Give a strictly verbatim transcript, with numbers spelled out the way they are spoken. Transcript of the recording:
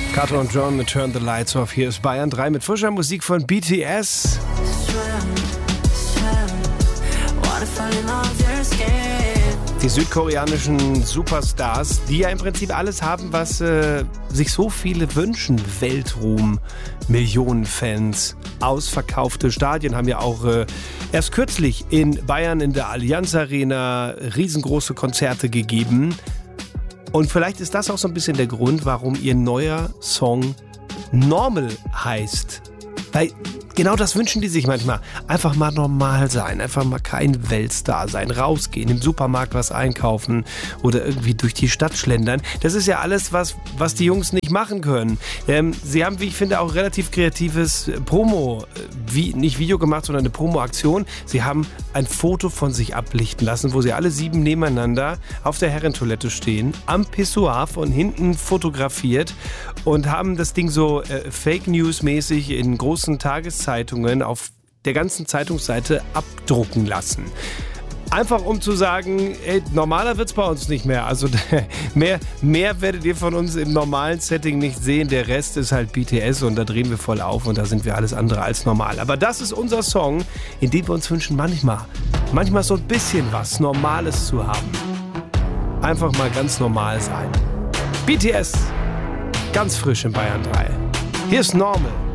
Carter und John, Turn the Lights Off. Hier ist Bayern drei mit frischer Musik von B T S. Die südkoreanischen Superstars, die ja im Prinzip alles haben, was äh, sich so viele wünschen. Weltruhm, Millionen Fans, ausverkaufte Stadien, haben ja auch äh, erst kürzlich in Bayern in der Allianz Arena riesengroße Konzerte gegeben. Und vielleicht ist das auch so ein bisschen der Grund, warum ihr neuer Song Normal heißt. Weil genau das wünschen die sich manchmal. Einfach mal normal sein, einfach mal kein Weltstar sein, rausgehen, im Supermarkt was einkaufen oder irgendwie durch die Stadt schlendern. Das ist ja alles, was, was die Jungs nicht machen können. Ähm, sie haben, wie ich finde, auch relativ kreatives Promo, wie, nicht Video gemacht, sondern eine Promo-Aktion. Sie haben ein Foto von sich ablichten lassen, wo sie alle sieben nebeneinander auf der Herrentoilette stehen, am Pissoir von hinten fotografiert und haben das Ding so äh, Fake News-mäßig in großen Tageszeitungen auf der ganzen Zeitungsseite abdrucken lassen. Einfach um zu sagen, ey, normaler wird's bei uns nicht mehr. Also mehr, mehr werdet ihr von uns im normalen Setting nicht sehen. Der Rest ist halt B T S und da drehen wir voll auf und da sind wir alles andere als normal. Aber das ist unser Song, in dem wir uns wünschen, manchmal, manchmal so ein bisschen was Normales zu haben. Einfach mal ganz normal sein. B T S, ganz frisch in Bayern drei. Hier ist Normal.